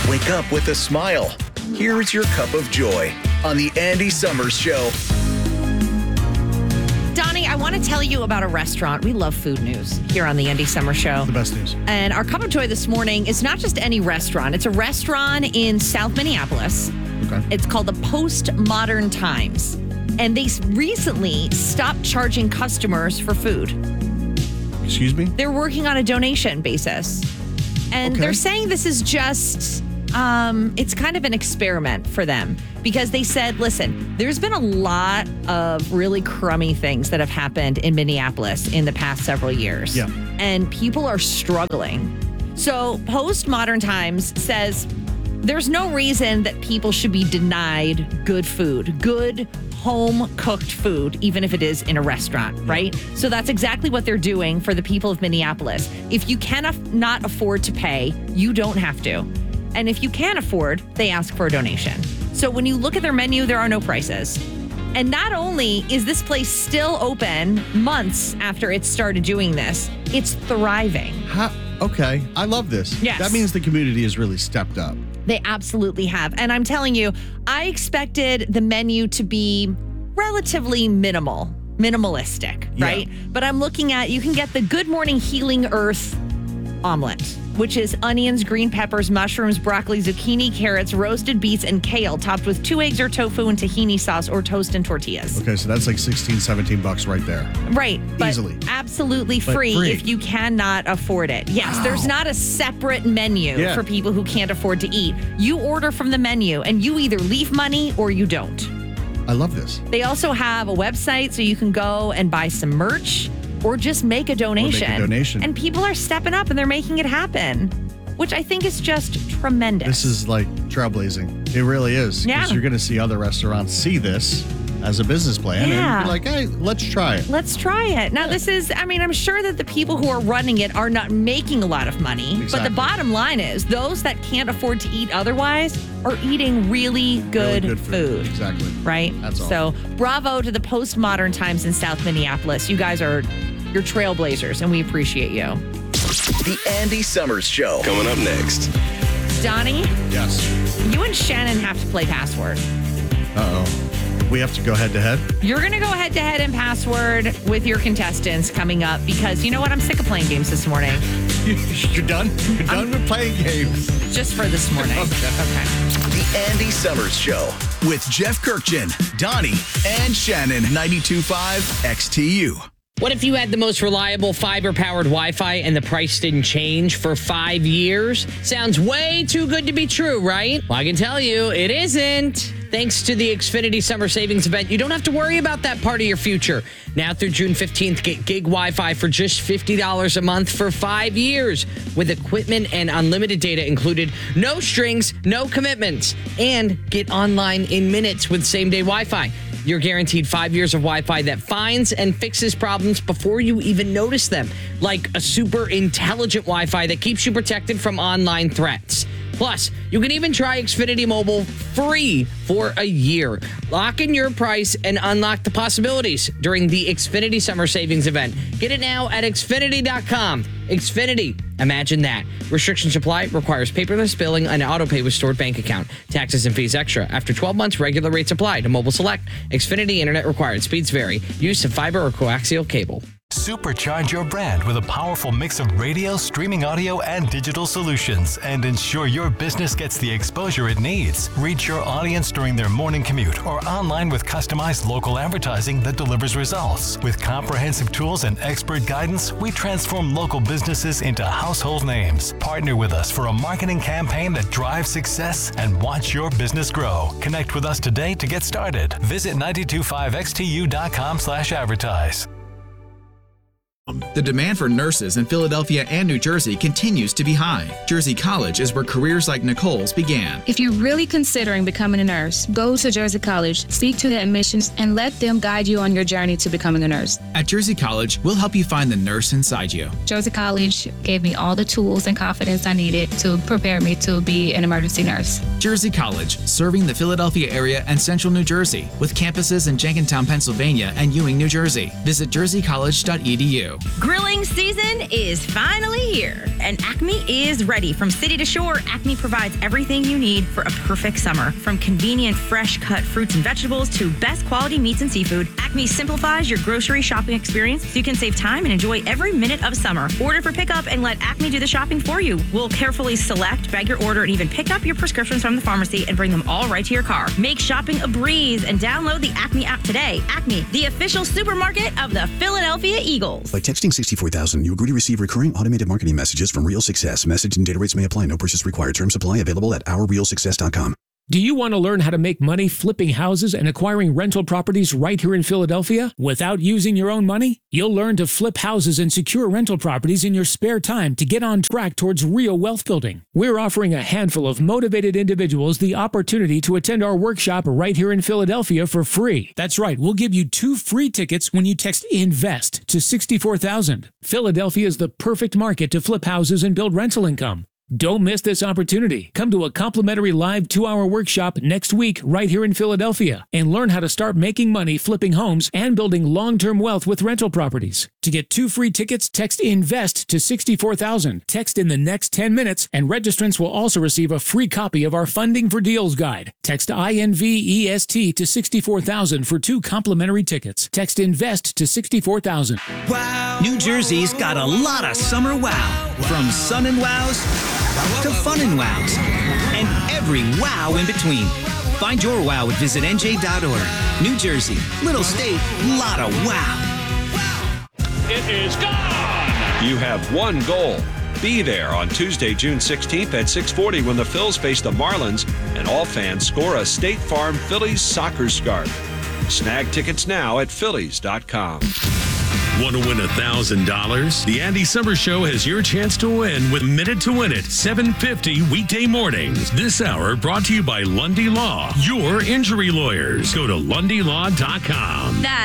Wake up with a smile. Here's your cup of joy on the Andy Summers Show. Donnie, I want to tell you about a restaurant. We love food news here on the Andy Summers Show. The best news. And our cup of joy this morning is not just any restaurant. It's a restaurant in South Minneapolis. Okay. It's called the Postmodern Times. And they recently stopped charging customers for food. Excuse me? They're working on a donation basis. And Okay. they're saying this is just, it's kind of an experiment for them. Because they said, listen, there's been a lot of really crummy things that have happened in Minneapolis in the past several years. Yeah. And people are struggling. So Postmodern Times says there's no reason that people should be denied good food, good home-cooked food, even if it is in a restaurant, right? So that's exactly what they're doing for the people of Minneapolis. If you cannot afford to pay, you don't have to. And if you can afford, they ask for a donation. So when you look at their menu, there are no prices. And not only is this place still open months after it started doing this, it's thriving. Okay. I love this. Yes. That means the community has really stepped up. They absolutely have. And I'm telling you, I expected the menu to be relatively minimalistic, right? But I'm looking at, you can get the Good Morning Healing Earth omelet, which is onions, green peppers, mushrooms, broccoli, zucchini, carrots, roasted beets, and kale, topped with 2 eggs or tofu and tahini sauce or toast and tortillas. Okay, so that's like $16-17 right there. Right. But easily. Absolutely free if you cannot afford it. Yes, there's not a separate menu for people who can't afford to eat. You order from the menu and you either leave money or you don't. I love this. They also have a website so you can go and buy some merch or just make a donation. And people are stepping up and they're making it happen, which I think is just tremendous. This is like trailblazing. It really is. Because you're going to see other restaurants see this as a business plan and be like, hey, let's try it. Let's try it. Now, this is, I mean, I'm sure that the people who are running it are not making a lot of money. But the bottom line is those that can't afford to eat otherwise are eating really good food. Exactly. Right? That's all. So bravo to the Postmodern Times in South Minneapolis. You guys are, you're trailblazers, and we appreciate you. The Andy Summers Show. Coming up next. Donnie? Yes. You and Shannon have to play Password. Uh-oh. We have to go head-to-head? You're going to go head-to-head in Password with your contestants coming up because, you know what, I'm sick of playing games this morning. You're done? You're done with playing games? Just for this morning. Okay. The Andy Summers Show with Jeff Kirkjian, Donnie, and Shannon. 92.5 XTU. What if you had the most reliable fiber-powered Wi-Fi and the price didn't change for 5 years? Sounds way too good to be true, right? Well, I can tell you, it isn't. Thanks to the Xfinity Summer Savings Event, you don't have to worry about that part of your future. Now through June 15th, get gig Wi-Fi for just $50 a month for 5 years with equipment and unlimited data included. No strings, no commitments. And get online in minutes with same-day Wi-Fi. You're guaranteed 5 years of Wi-Fi that finds and fixes problems before you even notice them, like a super intelligent Wi-Fi that keeps you protected from online threats. Plus, you can even try Xfinity Mobile free for a year. Lock in your price and unlock the possibilities during the Xfinity Summer Savings Event. Get it now at Xfinity.com. Xfinity. Imagine that. Restrictions apply. Requires paperless billing and autopay with stored bank account. Taxes and fees extra. After 12 months, regular rates apply to Mobile Select. Xfinity Internet required. Speeds vary. Use of fiber or coaxial cable. Supercharge your brand with a powerful mix of radio, streaming audio, and digital solutions and ensure your business gets the exposure it needs. Reach your audience during their morning commute or online with customized local advertising that delivers results. With comprehensive tools and expert guidance, we transform local businesses into household names. Partner with us for a marketing campaign that drives success and watch your business grow. Connect with us today to get started. Visit 925xtu.com/advertise. The demand for nurses in Philadelphia and New Jersey continues to be high. Jersey College is where careers like Nicole's began. If you're really considering becoming a nurse, go to Jersey College, speak to the admissions, and let them guide you on your journey to becoming a nurse. At Jersey College, we'll help you find the nurse inside you. Jersey College gave me all the tools and confidence I needed to prepare me to be an emergency nurse. Jersey College, serving the Philadelphia area and central New Jersey, with campuses in Jenkintown, Pennsylvania and Ewing, New Jersey. Visit jerseycollege.edu. you. Grilling season is finally here, and Acme is ready. From city to shore, Acme provides everything you need for a perfect summer. From convenient, fresh-cut fruits and vegetables to best quality meats and seafood, Acme simplifies your grocery shopping experience so you can save time and enjoy every minute of summer. Order for pickup and let Acme do the shopping for you. We'll carefully select, bag your order, and even pick up your prescriptions from the pharmacy and bring them all right to your car. Make shopping a breeze and download the Acme app today. Acme, the official supermarket of the Philadelphia Eagles. By texting 64,000, you agree to receive recurring automated marketing messages from Real Success. Message and data rates may apply. No purchase required. Terms apply. Available at ourrealsuccess.com. Do you want to learn how to make money flipping houses and acquiring rental properties right here in Philadelphia without using your own money? You'll learn to flip houses and secure rental properties in your spare time to get on track towards real wealth building. We're offering a handful of motivated individuals the opportunity to attend our workshop right here in Philadelphia for free. That's right, we'll give you 2 free tickets when you text INVEST to 64,000. Philadelphia is the perfect market to flip houses and build rental income. Don't miss this opportunity. Come to a complimentary live 2-hour workshop next week right here in Philadelphia and learn how to start making money flipping homes and building long-term wealth with rental properties. To get 2 free tickets, text INVEST to 64,000. Text in the next 10 minutes, and registrants will also receive a free copy of our Funding for Deals guide. Text INVEST to 64,000 for 2 complimentary tickets. Text INVEST to 64,000. Wow! New Jersey's got a lot of summer wow. From sun and wows to fun and wows, and every wow in between. Find your wow at visitnj.org. New Jersey, little state, lot of wow. It is gone! You have one goal. Be there on Tuesday, June 16th at 6:40 when the Phils face the Marlins and all fans score a State Farm Phillies soccer scarf. Snag tickets now at Phillies.com. Want to win $1,000? The Andy Summers Show has your chance to win with Minute to Win It, 7:50 weekday mornings. This hour brought to you by Lundy Law, your injury lawyers. Go to LundyLaw.com. That's